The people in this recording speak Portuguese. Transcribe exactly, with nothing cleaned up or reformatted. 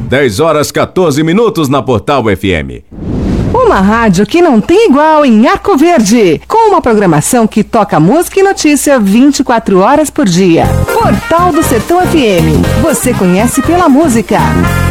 dez horas quatorze minutos na Portal F M. Uma rádio que não tem igual em Arco Verde, com uma programação que toca música e notícia vinte e quatro horas por dia. Portal do Sertão F M. Você conhece pela música.